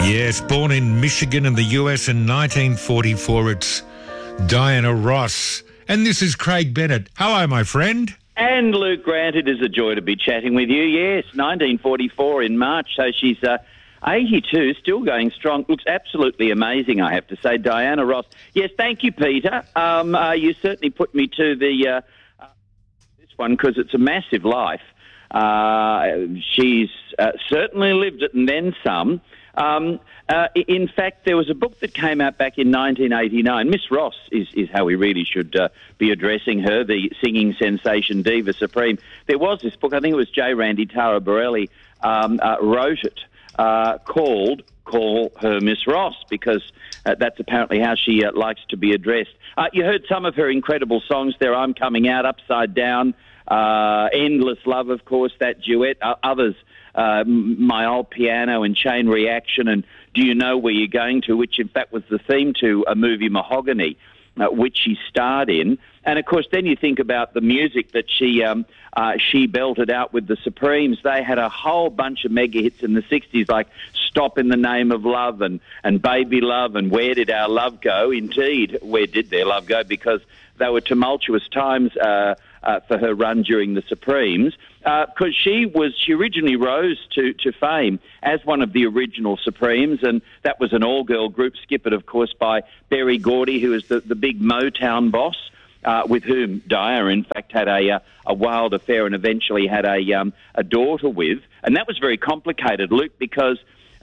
Yes, born in Michigan in the US in 1944, it's Diana Ross. And this is Craig Bennett. Hello, my friend. And Luke Grant, it is a joy to be chatting with you. Yes, 1944 in March, so she's 82, still going strong. Looks absolutely amazing, I have to say. Diana Ross. Yes, thank you, Peter. You certainly put me to the this one because it's a massive life. She's certainly lived it and then some. In fact, there was a book that came out back in 1989. Miss Ross is how we really should be addressing her, the singing sensation Diva Supreme. There was this book, I think it was J. Randy Tara Borelli wrote it, called Call Her Miss Ross, because that's apparently how she likes to be addressed. You heard some of her incredible songs there, I'm Coming Out, Upside Down, Endless Love, of course, that duet, others. My Old Piano and Chain Reaction and Do You Know Where You're Going To, which in fact was the theme to a movie, Mahogany, which she starred in. And of course, then you think about the music that she belted out with the Supremes. They had a whole bunch of mega hits in the 60s, like Stop in the Name of Love and Baby Love and Where Did Our Love Go? Indeed, where did their love go? Because they were tumultuous times for her run during the Supremes, because she originally rose to fame as one of the original Supremes, and that was an all-girl group, skippered, of course, by Berry Gordy, who was the big Motown boss, with whom Diana, in fact, had a wild affair and eventually had a daughter with. And that was very complicated, Luke, because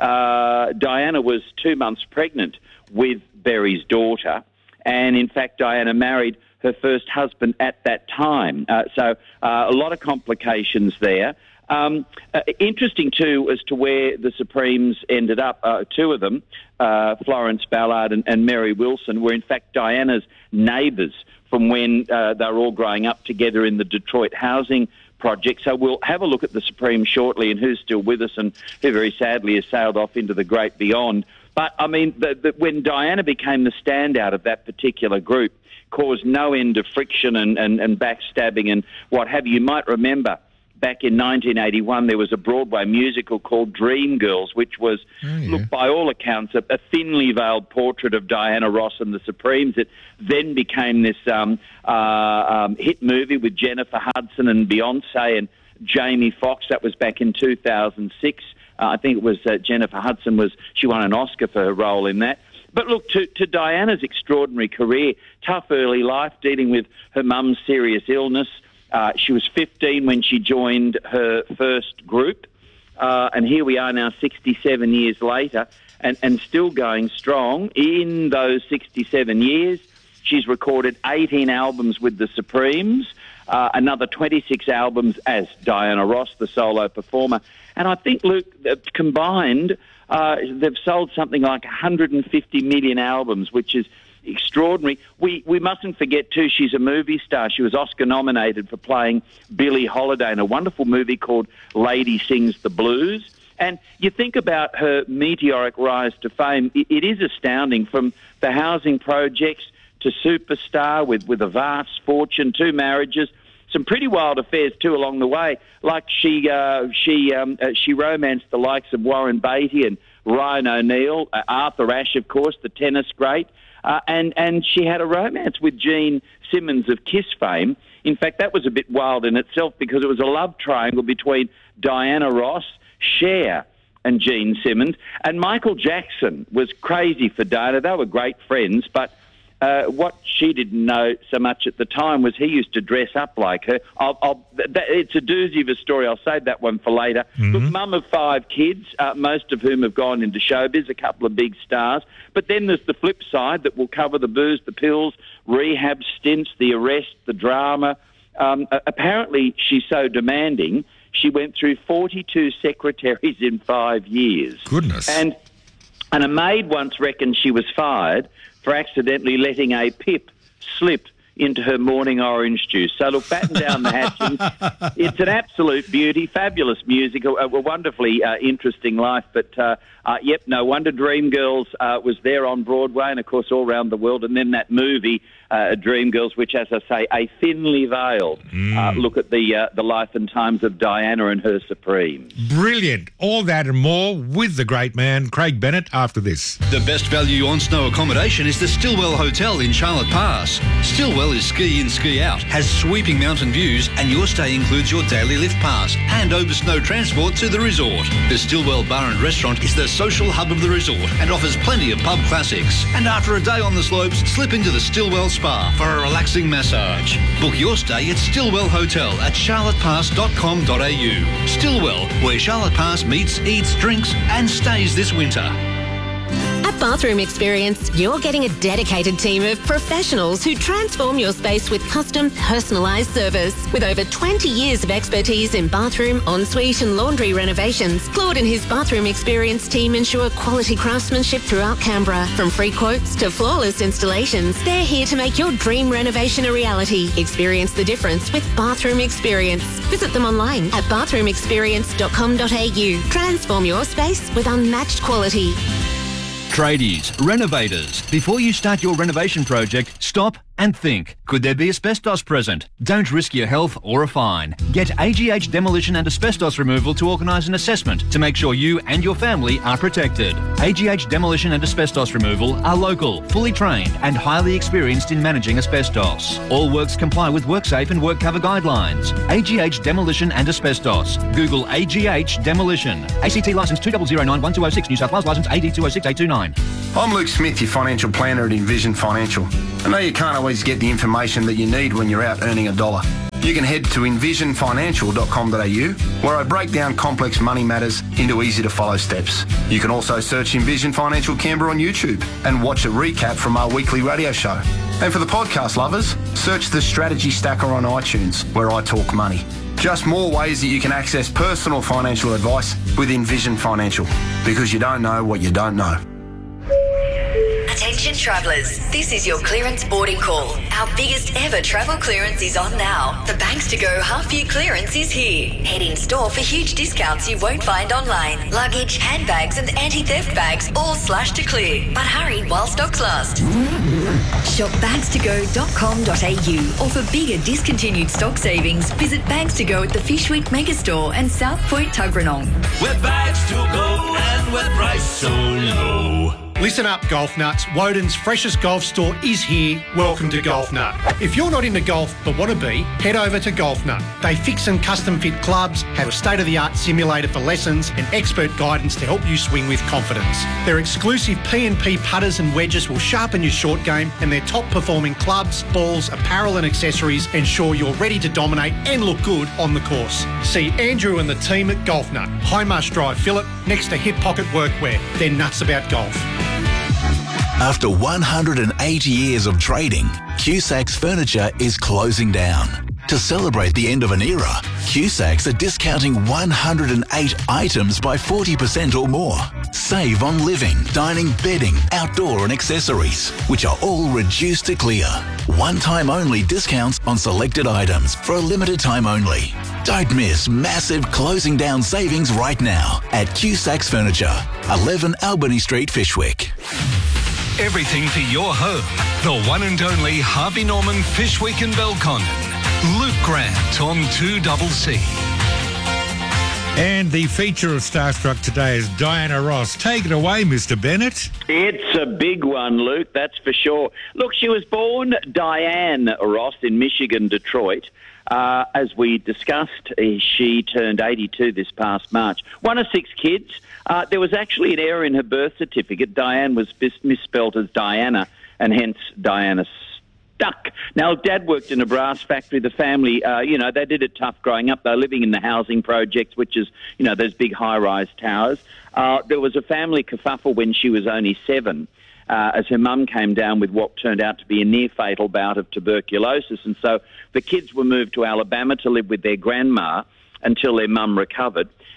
Diana was 2 months pregnant with Berry's daughter, and in fact, Diana married her first husband at that time. So a lot of complications there. Interesting, too, as to where the Supremes ended up. Two of them, Florence Ballard and Mary Wilson, were in fact Diana's neighbours from when they were all growing up together in the Detroit housing project. So we'll have a look at the Supremes shortly and who's still with us and who very sadly has sailed off into the great beyond. But, I mean, when Diana became the standout of that particular group, caused no end of friction and backstabbing and what have you. You might remember back in 1981 there was a Broadway musical called Dreamgirls, which was, look, by all accounts, a thinly veiled portrait of Diana Ross and the Supremes. It then became this hit movie with Jennifer Hudson and Beyonce and Jamie Foxx. That was back in 2006. I think it was Jennifer Hudson she won an Oscar for her role in that. But look, to Diana's extraordinary career, tough early life, dealing with her mum's serious illness. She was 15 when she joined her first group, and here we are now 67 years later, and still going strong. In those 67 years, she's recorded 18 albums with the Supremes, another 26 albums as Diana Ross, the solo performer. And I think, Luke, combined, they've sold something like 150 million albums, which is extraordinary. We mustn't forget, too, she's a movie star. She was Oscar-nominated for playing Billie Holiday in a wonderful movie called Lady Sings the Blues. And you think about her meteoric rise to fame, it is astounding, from the housing projects to superstar with a vast fortune, 2 marriages, some pretty wild affairs too along the way. Like she romanced the likes of Warren Beatty and Ryan O'Neill, Arthur Ashe, of course, the tennis great, and she had a romance with Gene Simmons of Kiss fame. In fact, that was a bit wild in itself because it was a love triangle between Diana Ross, Cher, and Gene Simmons. And Michael Jackson was crazy for Diana. They were great friends, but what she didn't know so much at the time was he used to dress up like her. It's a doozy of a story. I'll save that one for later. Mm-hmm. Look, mum of 5 kids, most of whom have gone into showbiz, a couple of big stars. But then there's the flip side that will cover the booze, the pills, rehab stints, the arrest, the drama. Apparently, she's so demanding, she went through 42 secretaries in 5 years. Goodness. And a maid once reckoned she was fired for accidentally letting a pip slip into her morning orange juice. So look, batten down the hatches. It's an absolute beauty, fabulous music, a wonderfully interesting life. But, yep, no wonder Dreamgirls was there on Broadway and, of course, all around the world. And then that movie, Dreamgirls, which, as I say, a thinly veiled look at the life and times of Diana and her Supremes. Brilliant. All that and more with the great man, Craig Bennett, after this. The best value on snow accommodation is the Stillwell Hotel in Charlotte Pass. Stillwell is ski in, ski out, has sweeping mountain views, and your stay includes your daily lift pass and over snow transport to the resort. The Stillwell Bar and Restaurant is the social hub of the resort and offers plenty of pub classics. And after a day on the slopes, slip into the Stillwell Spa for a relaxing massage. Book your stay at Stillwell Hotel at charlottepass.com.au. Stillwell, where Charlotte Pass meets, eats, drinks and stays this winter. At Bathroom Experience, you're getting a dedicated team of professionals who transform your space with custom, personalised service. With over 20 years of expertise in bathroom, ensuite and laundry renovations, Claude and his Bathroom Experience team ensure quality craftsmanship throughout Canberra. From free quotes to flawless installations, they're here to make your dream renovation a reality. Experience the difference with Bathroom Experience. Visit them online at bathroomexperience.com.au. Transform your space with unmatched quality. Tradies, renovators, before you start your renovation project, stop and think. Could there be asbestos present? Don't risk your health or a fine. Get AGH Demolition and Asbestos Removal to organise an assessment to make sure you and your family are protected. AGH Demolition and Asbestos Removal are local, fully trained and highly experienced in managing asbestos. All works comply with WorkSafe and WorkCover guidelines. AGH Demolition and Asbestos. Google AGH Demolition. ACT licence 2009-1206, New South Wales licence AD 206829. I'm Luke Smith, your financial planner at Envision Financial. I know you can't always get the information that you need when you're out earning a dollar. You can head to envisionfinancial.com.au, where I break down complex money matters into easy-to-follow steps. You can also search Envision Financial Canberra on YouTube and watch a recap from our weekly radio show. And for the podcast lovers, search the Strategy Stacker on iTunes, where I talk money. Just more ways that you can access personal financial advice with Envision Financial, because you don't know what you don't know. Attention travellers, this is your clearance boarding call. Our biggest ever travel clearance is on now. The Banks to Go half-year clearance is here. Head in store for huge discounts you won't find online. Luggage, handbags and anti-theft bags all slashed to clear. But hurry while stocks last. Shop bankstogo.com.au, or for bigger discontinued stock savings, visit Banks to Go at the Fishwick Megastore and South Point Tuggeranong. We're Bags to Go and we're priced so low. Listen up, Golf Nuts. Woden's freshest golf store is here. Welcome to Golf Nut. If you're not into golf but want to be, head over to Golf Nut. They fix and custom fit clubs, have a state-of-the-art simulator for lessons and expert guidance to help you swing with confidence. Their exclusive P&P putters and wedges will sharpen your short game, and their top-performing clubs, balls, apparel and accessories ensure you're ready to dominate and look good on the course. See Andrew and the team at Golf Nut, High Marsh Drive, Phillip, next to Hip Pocket Workwear. They're nuts about golf. After 180 years of trading, Cusacks Furniture is closing down. To celebrate the end of an era, Cusacks are discounting 108 items by 40% or more. Save on living, dining, bedding, outdoor and accessories, which are all reduced to clear. One-time only discounts on selected items for a limited time only. Don't miss massive closing down savings right now at Cusacks Furniture, 11 Albany Street, Fishwick. Everything for your home. The one and only Harvey Norman Fishwick and Belconnen. Luke Grant on 2CC. And the feature of Starstruck today is Diana Ross. Take it away, Mr. Bennett. It's a big one, Luke, that's for sure. Look, she was born Diane Ross in Michigan, Detroit. As we discussed, she turned 82 this past March. One of 6 kids. There was actually an error in her birth certificate. Diane was misspelled as Diana, and hence Diana stuck. Now, Dad worked in a brass factory. The family, they did it tough growing up. They were living in the housing projects, which is, those big high-rise towers. There was a family kerfuffle when she was only 7. As her mum came down with what turned out to be a near-fatal bout of tuberculosis. And so the kids were moved to Alabama to live with their grandma until their mum recovered.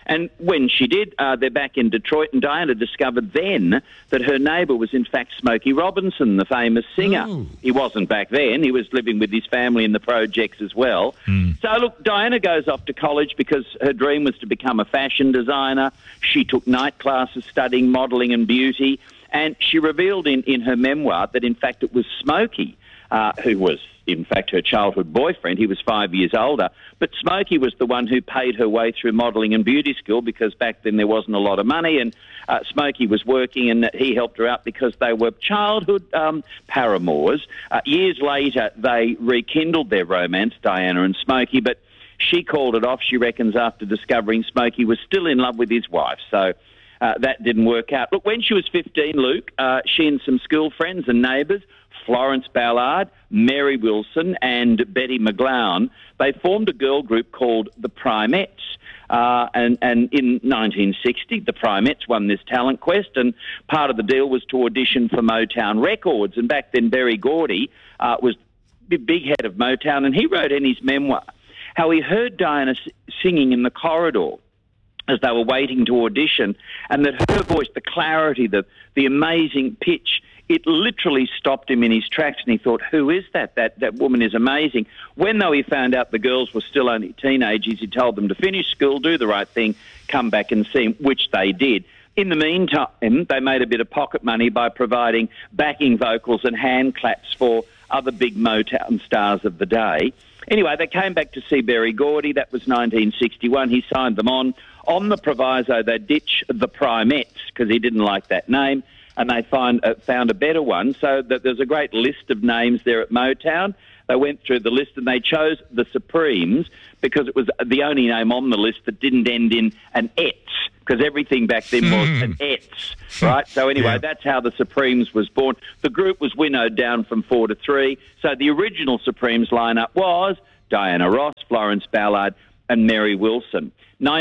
And when she did, they're back in Detroit, and Diana discovered then that her neighbour was in fact Smokey Robinson, the famous singer. Ooh. He wasn't back then. He was living with his family in the projects as well. So, look, Diana goes off to college because her dream was to become a fashion designer. She took night classes studying modelling and beauty, and she revealed in her memoir that, in fact, it was Smokey who was, in fact, her childhood boyfriend. He was 5 years older. But Smokey was the one who paid her way through modelling and beauty school because back then there wasn't a lot of money, and Smokey was working and he helped her out because they were childhood paramours. Years later, they rekindled their romance, Diana and Smokey, but she called it off, she reckons, after discovering Smokey was still in love with his wife. So that didn't work out. Look, when she was 15, Luke, she and some school friends and neighbours, Florence Ballard, Mary Wilson and Betty McGlown, they formed a girl group called the Primettes. And in 1960, the Primettes won this talent quest, and part of the deal was to audition for Motown Records. And back then, Berry Gordy was the big head of Motown, and he wrote in his memoir how he heard Diana singing in the corridor as they were waiting to audition, and that her voice, the clarity, the amazing pitch, it literally stopped him in his tracks, and he thought, who is that? That woman is amazing. When, though, he found out the girls were still only teenagers, he told them to finish school, do the right thing, come back and see him, which they did. In the meantime, they made a bit of pocket money by providing backing vocals and hand claps for other big Motown stars of the day. Anyway, they came back to see Berry Gordy. That was 1961. He signed them on the proviso they ditch the Primettes because he didn't like that name, and they found a better one. So that there's a great list of names there at Motown. They went through the list and they chose the Supremes because it was the only name on the list that didn't end in an "ets," because everything back then was an "ets," right? So anyway, that's how the Supremes was born. The group was winnowed down from 4 to 3. So the original Supremes lineup was Diana Ross, Florence Ballard and Mary Wilson.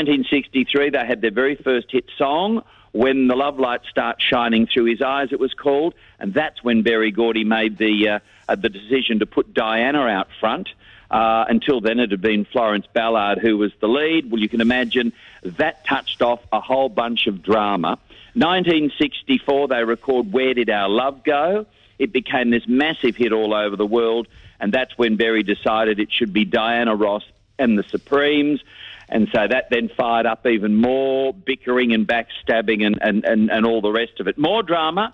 1963, they had their very first hit song, When the Love Light Starts Shining Through His Eyes, it was called, and that's when Berry Gordy made the decision to put Diana out front. Until then, it had been Florence Ballard who was the lead. Well, you can imagine that touched off a whole bunch of drama. 1964, they record Where Did Our Love Go? It became this massive hit all over the world, and that's when Berry decided it should be Diana Ross and the Supremes. And so that then fired up even more bickering and backstabbing and all the rest of it. More drama.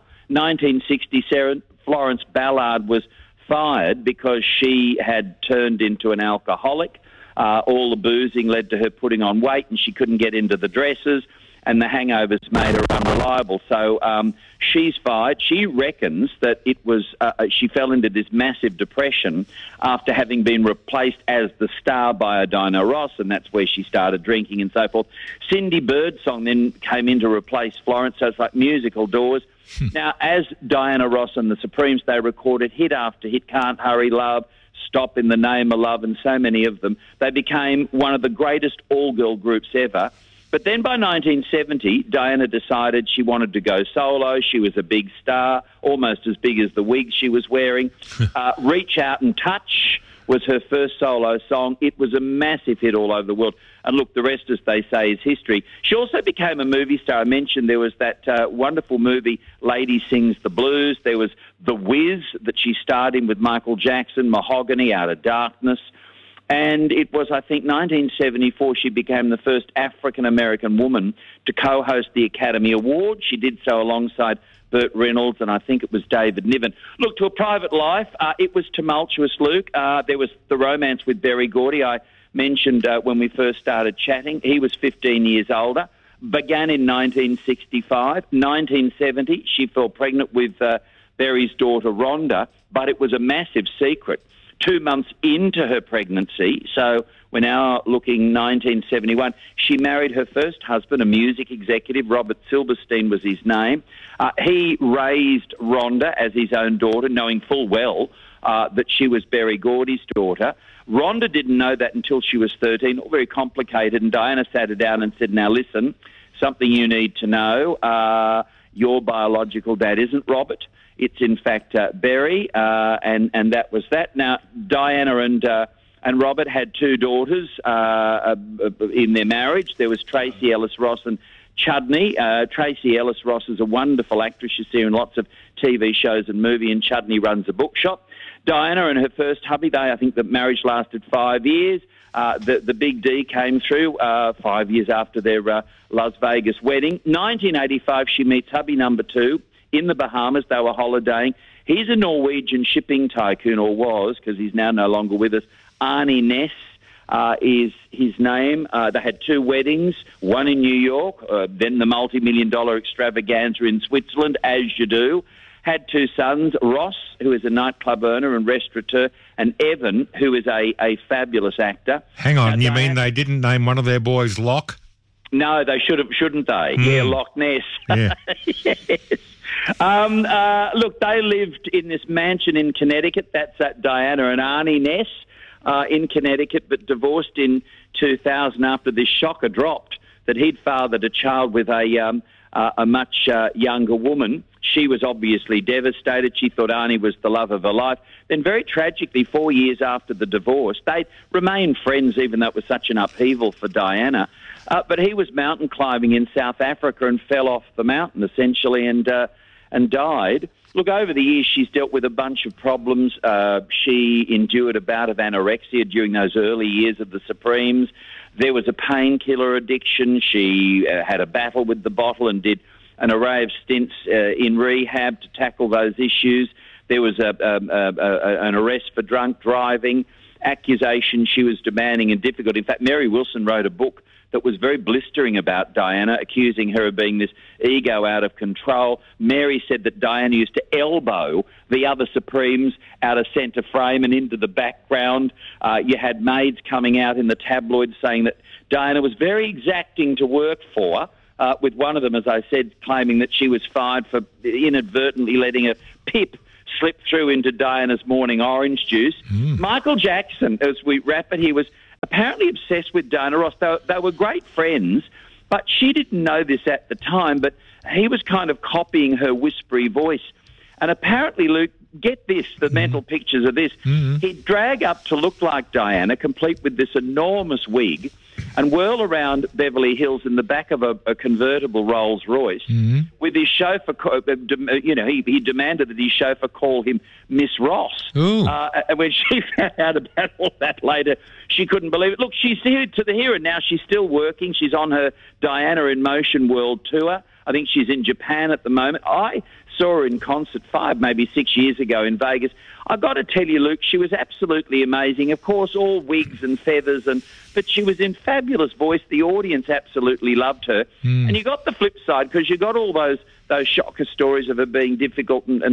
1967, Florence Ballard was fired because she had turned into an alcoholic. All the boozing led to her putting on weight, and she couldn't get into the dresses, and the hangovers made her unreliable. So she's fired. She reckons that it was she fell into this massive depression after having been replaced as the star by Diana Ross, and that's where she started drinking and so forth. Cindy Birdsong then came in to replace Florence, so it's like musical doors. Now, as Diana Ross and the Supremes, they recorded hit after hit, Can't Hurry Love, Stop in the Name of Love, and so many of them. They became one of the greatest all-girl groups ever. But then by 1970, Diana decided she wanted to go solo. She was a big star, almost as big as the wig she was wearing. Reach Out and Touch was her first solo song. It was a massive hit all over the world. And look, the rest, as they say, is history. She also became a movie star. I mentioned there was that wonderful movie, Lady Sings the Blues. There was The Wiz that she starred in with Michael Jackson, Mahogany, Out of Darkness. And it was, I think, 1974 she became the first African-American woman to co-host the Academy Award. She did so alongside Burt Reynolds, and I think it was David Niven. Look, to a private life, it was tumultuous, Luke. There was the romance with Berry Gordy I mentioned when we first started chatting. He was 15 years older. Began in 1965. 1970, she fell pregnant with Berry's daughter, Rhonda, but it was a massive secret. 2 months into her pregnancy, so we're now looking 1971, she married her first husband, a music executive. Robert Silverstein was his name. He raised Rhonda as his own daughter, knowing full well that she was Berry Gordy's daughter. Rhonda didn't know that until she was 13, all very complicated, and Diana sat her down and said, now listen, something you need to know, your biological dad isn't Robert. It's in fact Berry, and that was that. Now, Diana and and Robert had two daughters in their marriage. There was Tracy Ellis Ross and Chudney. Tracy Ellis Ross is a wonderful actress. You see her in lots of TV shows and movie, and Chudney runs a bookshop. Diana and her first hubby, I think the marriage lasted 5 years. The big D came through 5 years after their Las Vegas wedding. 1985, she meets hubby number 2 in the Bahamas. They were holidaying. He's a Norwegian shipping tycoon, or was, because he's now no longer with us. Arnie Ness is his name. They had 2 weddings, one in New York, then the multi-million-dollar extravaganza in Switzerland, as you do. Had 2 sons, Ross, who is a nightclub owner and restaurateur, and Evan, who is a fabulous actor. Hang on, you mean they didn't name one of their boys Locke? No, they shouldn't they? Yeah, Loch Ness. Yeah. Yes. Look, they lived in this mansion in Connecticut. That's at Diana and Arnie Ness in Connecticut, but divorced in 2000 after this shocker dropped that he'd fathered a child with a much younger woman. She was obviously devastated. She thought Arnie was the love of her life. Then very tragically, 4 years after the divorce, they remained friends, even though it was such an upheaval for Diana. But he was mountain climbing in South Africa and fell off the mountain, essentially, and died. Look, over the years, she's dealt with a bunch of problems. She endured a bout of anorexia during those early years of the Supremes. There was a painkiller addiction. She had a battle with the bottle and did an array of stints in rehab to tackle those issues. There was an arrest for drunk driving, accusation she was demanding and difficult. In fact, Mary Wilson wrote a book that was very blistering about Diana, accusing her of being this ego out of control. Mary said that Diana used to elbow the other Supremes out of centre frame and into the background. You had maids coming out in the tabloids saying that Diana was very exacting to work for, with one of them, as I said, claiming that she was fired for inadvertently letting a pip slip through into Diana's morning orange juice. Michael Jackson, as we wrap it, he was apparently obsessed with Diana Ross. They were great friends, but she didn't know this at the time, but he was kind of copying her whispery voice. And apparently, Luke, get this, the mental pictures of this, he'd drag up to look like Diana, complete with this enormous wig, and whirl around Beverly Hills in the back of a convertible Rolls Royce with his chauffeur. He demanded that his chauffeur call him Miss Ross. And when she found out about all that later, she couldn't believe it. Look, she's here to the here and now. She's still working. She's on her Diana in Motion World Tour. I think she's in Japan at the moment. I saw her in concert 5, maybe 6 years ago in Vegas. I've got to tell you, Luke, she was absolutely amazing. Of course, all wigs and feathers, but she was in fabulous voice. The audience absolutely loved her. And you got the flip side, because you got all those shocker stories of her being difficult and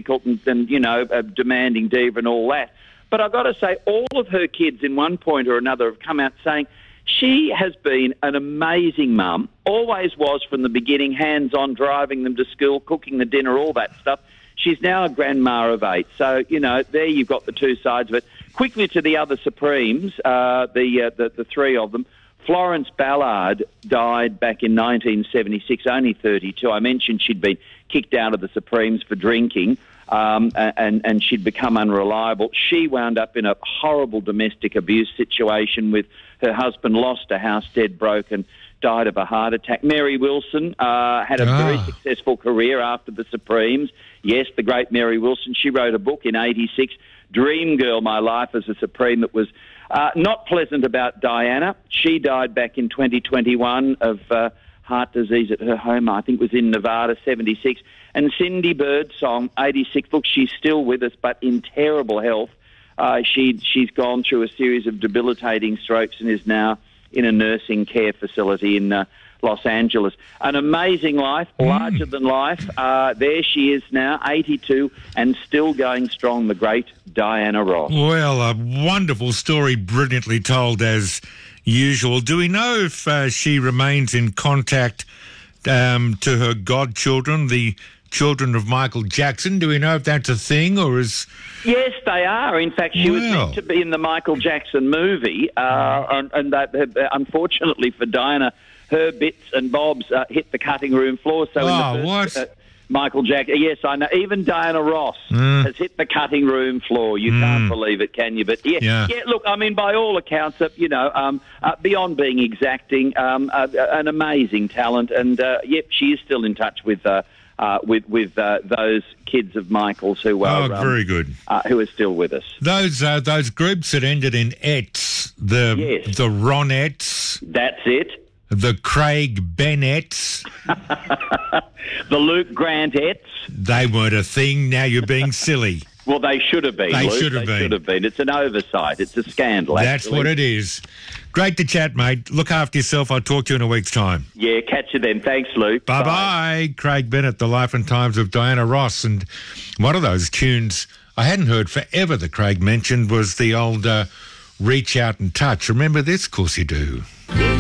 a demanding diva and all that. But I've got to say, all of her kids in one point or another have come out saying she has been an amazing mum, always was from the beginning, hands-on, driving them to school, cooking the dinner, all that stuff. She's now a grandma of 8. So, there you've got the two sides of it. Quickly to the other Supremes, the 3 of them. Florence Ballard died back in 1976, only 32. I mentioned she'd been kicked out of the Supremes for drinking, and she'd become unreliable. She wound up in a horrible domestic abuse situation with her husband, lost a house dead broke, and died of a heart attack. Mary Wilson had a very successful career after the Supremes. Yes, the great Mary Wilson. She wrote a book in 86, Dream Girl, My Life as a Supreme, that was not pleasant about Diana. She died back in 2021 of heart disease at her home. I think it was in Nevada, 76. And Cindy Birdsong, 86. Look, she's still with us, but in terrible health. She's gone through a series of debilitating strokes and is now in a nursing care facility in Los Angeles. An amazing life, larger than life. There she is now, 82, and still going strong, the great Diana Ross. Well, a wonderful story, brilliantly told as usual. Do we know if she remains in contact to her godchildren, the children of Michael Jackson? Do we know if that's a thing, or is... Yes, they are. In fact, she was meant to be in the Michael Jackson movie, and that, unfortunately for Diana, her bits and bobs hit the cutting room floor. So Michael Jackson. Yes, I know. Even Diana Ross has hit the cutting room floor. You can't believe it, can you? But yeah. Look, I mean, by all accounts, beyond being exacting, an amazing talent, and she is still in touch with those kids of Michael's who are very good, who are still with us. Those groups that ended in Etts, the Ronettes. That's it. The Craig Bennett's. The Luke Grantettes. They weren't a thing. Now you're being silly. Well, they should have been, Luke. Should have been. It's an oversight. It's a scandal, That's actually. what it is. Great to chat, mate. Look after yourself. I'll talk to you in a week's time. Yeah, catch you then. Thanks, Luke. Bye-bye. Craig Bennett, The Life and Times of Diana Ross. And one of those tunes I hadn't heard forever that Craig mentioned was the old Reach Out and Touch. Remember this? Of course you do.